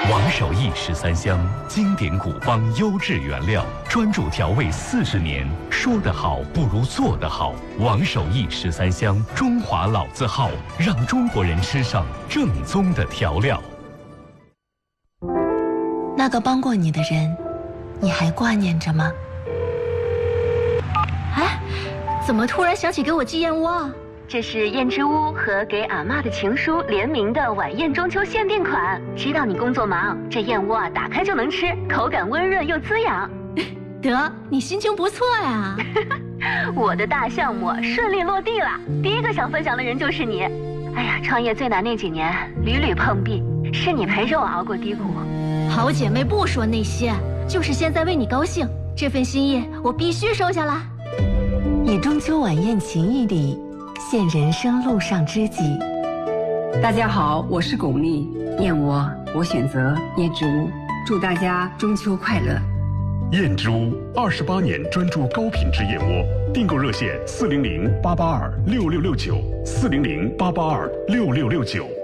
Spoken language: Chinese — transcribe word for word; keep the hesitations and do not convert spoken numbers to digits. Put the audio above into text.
王守义十三香，经典古方，优质原料，专注调味四十年。说得好不如做得好。王守义十三香，中华老字号，让中国人吃上正宗的调料。 那个帮过你的人，你还挂念着吗？ 哎，怎么突然想起给我寄燕窝啊？ 这是燕之屋和给阿嬷的情书联名的晚宴中秋限定款。知道你工作忙，这燕窝啊打开就能吃，口感温润又滋养。 得，你心情不错呀。 我的大项目顺利落地了，第一个想分享的人就是你。哎呀，创业最难那几年屡屡碰壁，是你陪着我熬过低谷。 好姐妹不说那些，就是现在为你高兴，这份心意我必须收下啦。 以中秋晚宴情谊礼，献人生路上知己。 大家好，我是巩俐，燕窝我选择燕之屋，祝大家中秋快乐。 燕之屋二十八年专注高品质燕窝，订购热线四零零八八二六六六九四零零八八二六六六九。